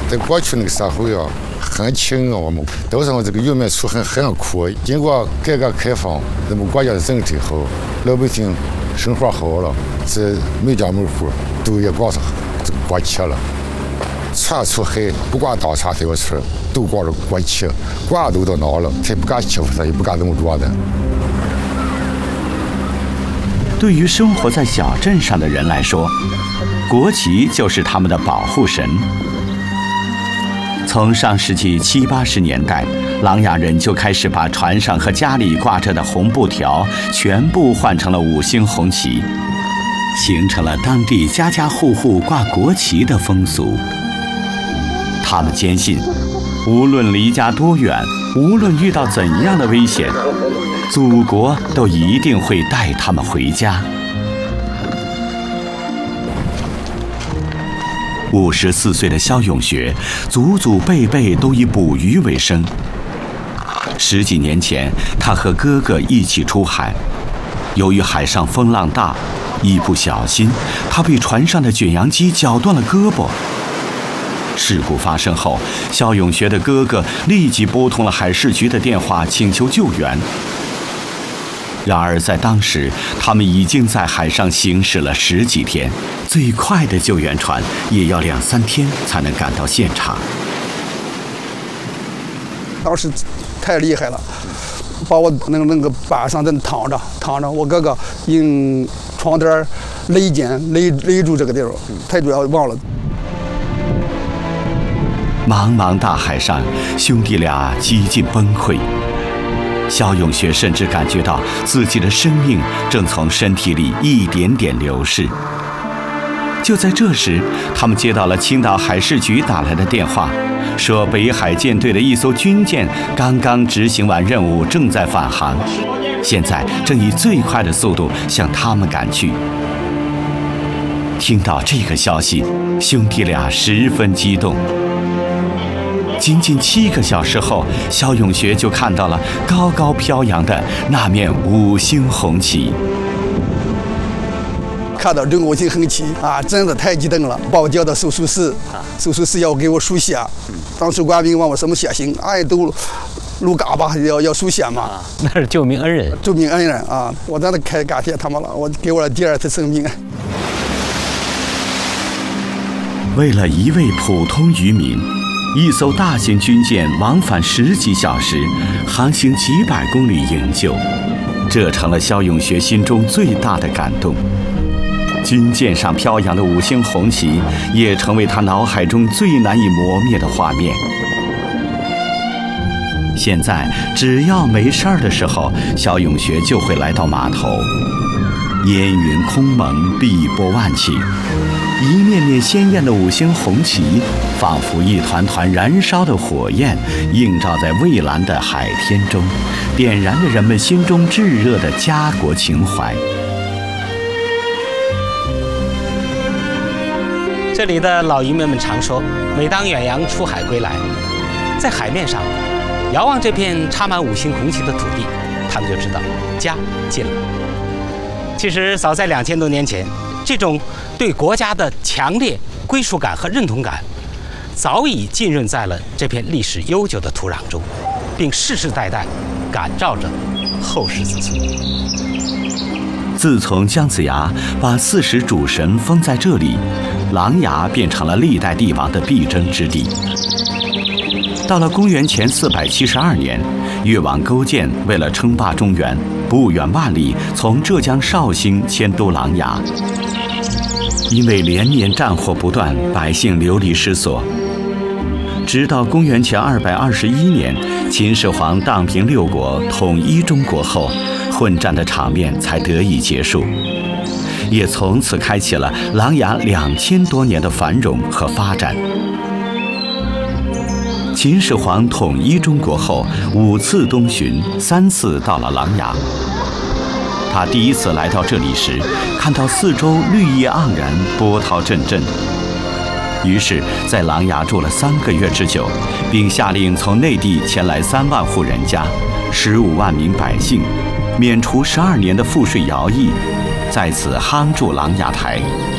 在过去那个时候呀，很穷啊，我们都是这个油面处很苦。经过改革开放，咱们国家的政策后，老百姓生活好了，这每家每户都也搞上这个国企了。船出海，不管大船小船，都挂着国企，管都到哪了，他也不敢欺负他，也不敢这么做的。 对于生活在小镇上的人来说，国旗就是他们的保护神。从上世纪70、80年代，琅琊人就开始把船上和家里挂着的红布条全部换成了5星红旗，形成了当地家家户户挂国旗的风俗。他们坚信，无论离家多远，无论遇到怎样的危险，祖国都一定会带他们回家。54岁的肖永学，祖祖辈辈都以捕鱼为生。10几年前，他和哥哥一起出海，由于海上风浪大，一不小心，他被船上的卷扬机绞断了胳膊。事故发生后，肖永学的哥哥立即拨通了海事局的电话，请求救援。然而在当时，他们已经在海上行驶了10几天，最快的救援船也要2、3天才能赶到现场。 当时太厉害了，把我那个板上在那躺着，我哥哥用床单勒住这个地方，太主要忘了。 茫茫大海上，兄弟俩几近崩溃。肖永学甚至感觉到自己的生命正从身体里一点点流逝。就在这时，他们接到了青岛海事局打来的电话，说北海舰队的一艘军舰刚刚执行完任务，正在返航，现在正以最快的速度向他们赶去。听到这个消息，兄弟俩十分激动。仅仅7个小时后，肖永学就看到了高高飘扬的那面5星红旗。 看到这个5星红旗啊，真的太激动了，把我叫到手术室，手术室要给我输血。当时官兵问我什么血型，哎，都路嘎巴要输血嘛。 那是救命恩人， 救命恩人啊！我真的感谢他们了，我给我了第2次生命。 为了一位普通渔民，一艘大型军舰往返10几小时，航行几百公里营救，这成了肖永学心中最大的感动。军舰上飘扬的5星红旗，也成为他脑海中最难以磨灭的画面。现在，只要没事儿的时候，肖永学就会来到码头。烟云空蒙，碧波万顷，一面面鲜艳的5星红旗，仿佛一团团燃烧的火焰，映照在蔚蓝的海天中，点燃着人们心中炙热的家国情怀。 这里的老渔民们常说，每当远洋出海归来，在海面上遥望这片插满5星红旗的土地，他们就知道家近了。其实早在2000多年前，这种对国家的强烈归属感和认同感，早已浸润在了这片历史悠久的土壤中，并世世代代感召着后世子孙。 自从姜子牙把40主神封在这里，琅琊变成了历代帝王的必争之地。到了公元前472年，越王勾践为了称霸中原，不远万里从浙江绍兴迁都琅琊。因为连年战火不断，百姓流离失所。直到公元前221年，秦始皇荡平6国，统一中国后，混战的场面才得以结束，也从此开启了琅琊2000多年的繁荣和发展。秦始皇统一中国后，5次东巡，3次到了琅琊。他第一次来到这里时，看到四周绿意盎然，波涛阵阵。于是，在琅琊住了3个月之久，并下令从内地前来3万户人家，15万名百姓，免除12年的赋税徭役，在此夯筑琅琊台。